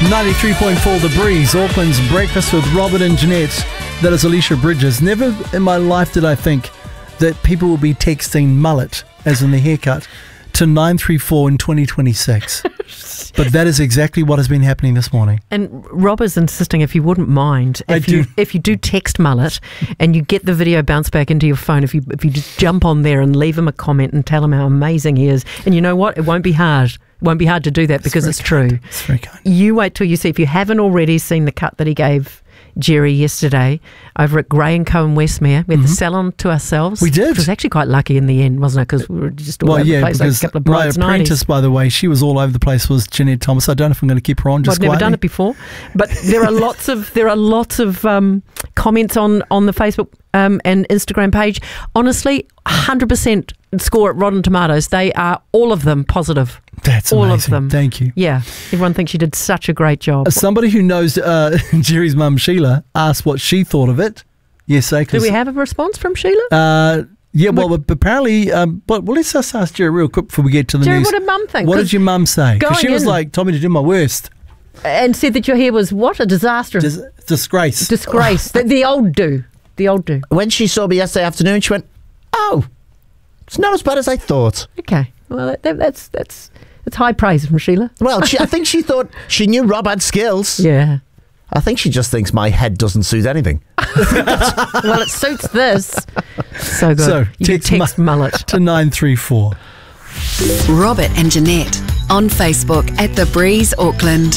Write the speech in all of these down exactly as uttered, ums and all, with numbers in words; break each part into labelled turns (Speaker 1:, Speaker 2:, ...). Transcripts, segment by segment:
Speaker 1: ninety-three point four The Breeze, Auckland's Breakfast with Robert and Jeanette. That is Alicia Bridges. Never in my life did I think that people will be texting mullet, as in the haircut, to nine three four in twenty twenty-six. But that is exactly what has been happening this morning.
Speaker 2: And Rob is insisting, if you wouldn't mind, if
Speaker 1: I
Speaker 2: you
Speaker 1: do.
Speaker 2: if you do text mullet and you get the video bounce back into your phone, if you if you just jump on there and leave him a comment and tell him how amazing he is, and you know what, it won't be hard. It won't be hard to do that because it's true.
Speaker 1: It's very kind.
Speaker 2: You wait till you see, if you haven't already seen the cut that he gave Jerry yesterday over at Gray and Co in Westmere. We had mm-hmm. the salon to ourselves.
Speaker 1: We did.
Speaker 2: Which was actually quite lucky in the end, wasn't it? Because we were just all
Speaker 1: well,
Speaker 2: over
Speaker 1: yeah,
Speaker 2: the place,
Speaker 1: because
Speaker 2: like a couple of
Speaker 1: my
Speaker 2: brides
Speaker 1: apprentice,
Speaker 2: nineties.
Speaker 1: by the way, she was all over the place, was Jeanette Thomas. I don't know if I'm going to keep her on just
Speaker 2: well, I've never
Speaker 1: quietly.
Speaker 2: done it before, but there are lots of there are lots of um, comments on on the Facebook um, and Instagram page. Honestly, one hundred percent score at Rotten Tomatoes. They are all of them positive.
Speaker 1: That's
Speaker 2: all
Speaker 1: amazing.
Speaker 2: of them.
Speaker 1: Thank you.
Speaker 2: Yeah, everyone thinks you did such a great job.
Speaker 1: As somebody who knows uh, Jerry's mum Sheila asked what she thought of it. Yes, say,
Speaker 2: do we have a response from Sheila?
Speaker 1: Uh, yeah, well, but apparently, um, but well, let's just ask Jerry real quick before we get to the
Speaker 2: Jerry,
Speaker 1: news.
Speaker 2: what did Mum think?
Speaker 1: What did your mum say? Because she was
Speaker 2: in,
Speaker 1: like, told me to do my worst.
Speaker 2: And said that your hair was what? A disaster.
Speaker 1: Dis- disgrace.
Speaker 2: Disgrace. the, the old do. The old do.
Speaker 3: When she saw me yesterday afternoon, she went, "Oh, it's not as bad as I thought."
Speaker 2: Okay. Well, that, that, that's that's that's high praise from Sheila.
Speaker 3: Well, she, I think she thought she knew Rob had skills.
Speaker 2: Yeah.
Speaker 3: I think she just thinks my head doesn't suit anything.
Speaker 2: Well, it suits this. So good.
Speaker 1: So,
Speaker 2: you
Speaker 1: text,
Speaker 2: text
Speaker 1: mu-
Speaker 2: mullet
Speaker 1: to nine three four.
Speaker 4: Robert and Jeanette on Facebook at The Breeze Auckland.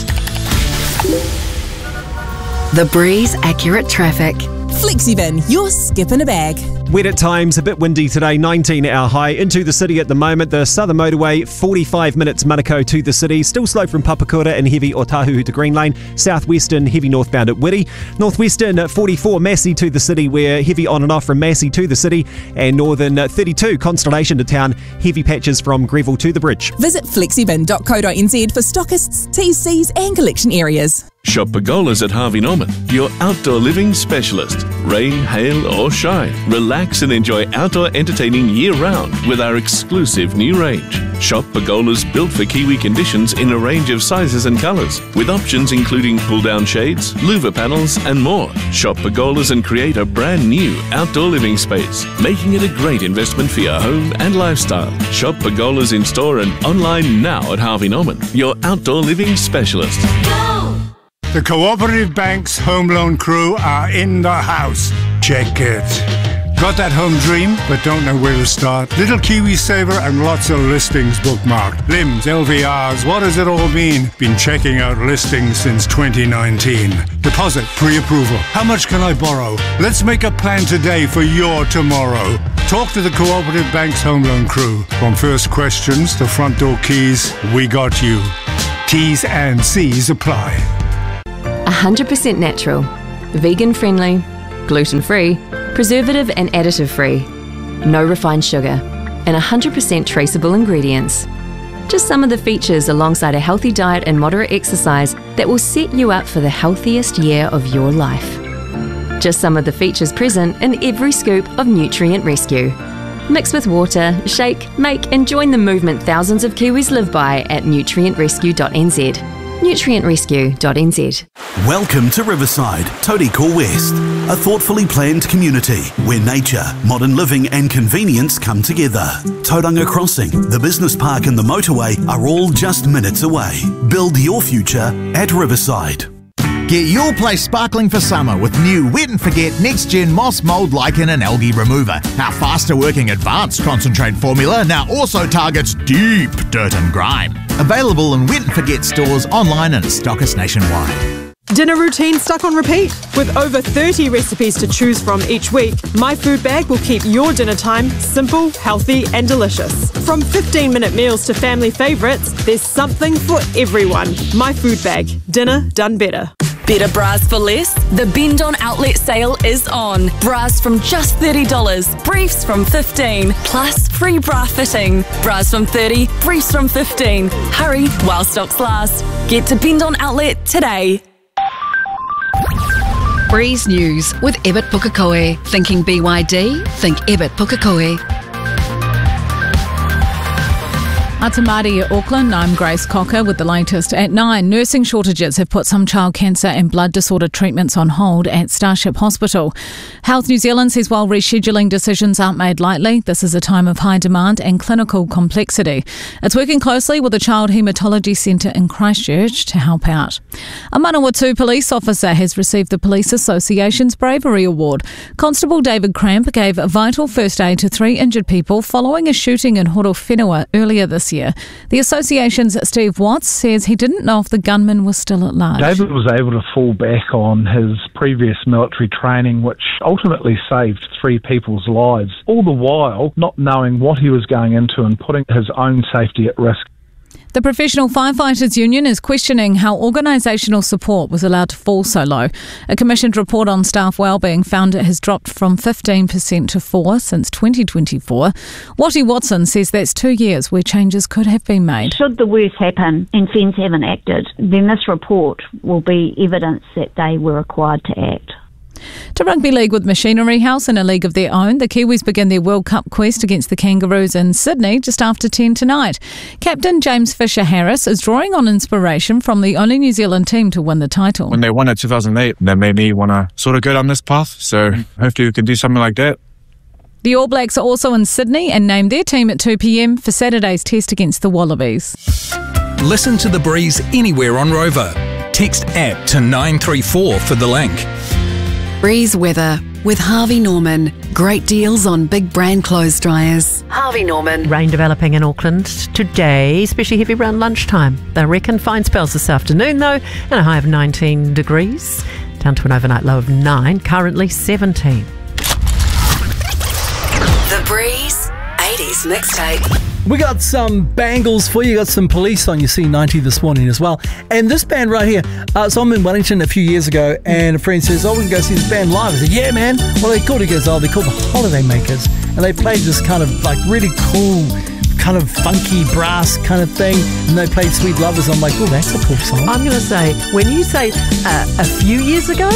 Speaker 4: The Breeze Accurate Traffic.
Speaker 5: FlexiVin, your skip in a bag.
Speaker 6: Wet at times, a bit windy today, nineteen our high. Into the city at the moment, the Southern Motorway, forty-five minutes Manukau to the city. Still slow from Papakura and heavy Otahu to Green Lane. Southwestern, heavy northbound at Whitty. Northwestern, at forty-four Massey to the city, where heavy on and off from Massey to the city. And Northern, at thirty-two Constellation to town, heavy patches from Greville to the bridge.
Speaker 5: Visit flexivin dot co dot n z for stockists, T's, C's and collection areas.
Speaker 7: Shop Pergolas at Harvey Norman, your outdoor living specialist. Rain, hail or shine, relax and enjoy outdoor entertaining year-round with our exclusive new range. Shop Pergolas built for Kiwi conditions in a range of sizes and colours, with options including pull-down shades, louver panels and more. Shop Pergolas and create a brand new outdoor living space, making it a great investment for your home and lifestyle. Shop Pergolas in store and online now at Harvey Norman, your outdoor living specialist.
Speaker 8: The Cooperative Bank's home loan crew are in the house. Check it. Got that home dream, but don't know where to start? Little Kiwi Saver and lots of listings bookmarked. Limbs, L V Rs, what does it all mean? Been checking out listings since twenty nineteen. Deposit, pre-approval. How much can I borrow? Let's make a plan today for your tomorrow. Talk to the Cooperative Bank's home loan crew. From first questions to front door keys, we got you. T's and C's apply.
Speaker 9: one hundred percent natural, vegan friendly, gluten free, preservative and additive free, no refined sugar, and one hundred percent traceable ingredients. Just some of the features alongside a healthy diet and moderate exercise that will set you up for the healthiest year of your life. Just some of the features present in every scoop of Nutrient Rescue. Mix with water, shake, make and join the movement thousands of Kiwis live by at nutrient rescue dot n z. nutrient rescue dot n z.
Speaker 10: Welcome to Riverside, Tauriko West, a thoughtfully planned community where nature, modern living and convenience come together. Tauranga Crossing, the business park and the motorway are all just minutes away. Build your future at Riverside.
Speaker 11: Get your place sparkling for summer with new Wet and Forget Next Gen Moss, Mould, Lichen and Algae Remover. Our faster working advanced concentrate formula now also targets deep dirt and grime. Available in Wet and Forget stores, online and stockist nationwide.
Speaker 12: Dinner routine stuck on repeat? With over thirty recipes to choose from each week, My Food Bag will keep your dinner time simple, healthy and delicious. From fifteen minute meals to family favourites, there's something for everyone. My Food Bag. Dinner done better.
Speaker 13: Better bras for less? The Bend On outlet sale is on. Bras from just thirty dollars, briefs from fifteen dollars, plus free bra fitting. Bras from thirty dollars, briefs from fifteen dollars. Hurry while stocks last. Get to Bend On outlet today.
Speaker 4: Breeze News with Ebert Pukekohe. Thinking B Y D? Think Ebert Pukekohe.
Speaker 14: Atamari at Auckland, I'm Grace Cocker with the latest. At nine, nursing shortages have put some child cancer and blood disorder treatments on hold at Starship Hospital. Health New Zealand says while rescheduling decisions aren't made lightly, this is a time of high demand and clinical complexity. It's working closely with the Child Haematology Centre in Christchurch to help out. A Manawatu police officer has received the Police Association's Bravery Award. Constable David Cramp gave vital first aid to three injured people following a shooting in Horowhenua earlier this year. The association's Steve Watts says he didn't know if the gunman was still at large.
Speaker 15: David was able to fall back on his previous military training, which ultimately saved three people's lives, all the while not knowing what he was going into and putting his own safety at risk.
Speaker 14: The Professional Firefighters Union is questioning how organisational support was allowed to fall so low. A commissioned report on staff wellbeing found it has dropped from fifteen percent to four percent since twenty twenty-four. Wattie Watson says that's two years where changes could have been made.
Speaker 16: Should the worst happen and F E N Z haven't acted, then this report will be evidence that they were required to act.
Speaker 14: To Rugby League with Machinery House in a league of their own, the Kiwis begin their World Cup quest against the Kangaroos in Sydney just after ten tonight. Captain James Fisher-Harris is drawing on inspiration from the only New Zealand team to win the title.
Speaker 17: When they won in two thousand eight, that made me want to sort of go down this path, so hopefully we can do something like that.
Speaker 14: The All Blacks are also in Sydney and named their team at two p.m. for Saturday's test against the Wallabies.
Speaker 18: Listen to The Breeze anywhere on Rover. Text app to nine three four for the link.
Speaker 4: Breeze weather with Harvey Norman. Great deals on big brand clothes dryers. Harvey Norman.
Speaker 2: Rain developing in Auckland today, especially heavy around lunchtime. They reckon fine spells this afternoon though, and a high of nineteen degrees, down to an overnight low of nine, currently seventeen.
Speaker 4: The Breeze eighties mixtape.
Speaker 1: We got some bangles for you. Got some Police on your C ninety this morning as well. And this band right here, uh, so I'm in Wellington a few years ago, and a friend says, oh, we can go see this band live. I said, yeah, man. What are they called? He goes, oh, they're called the Holiday Makers. And they played this kind of like really cool, kind of funky brass kind of thing. And they played Sweet Lovers. I'm like, oh, that's a cool song.
Speaker 2: I'm going to say, when you say uh, a few years ago,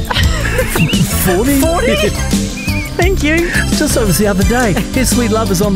Speaker 1: forty?
Speaker 2: forty? Thank you.
Speaker 1: Just over the other day. Here's Sweet Lovers on the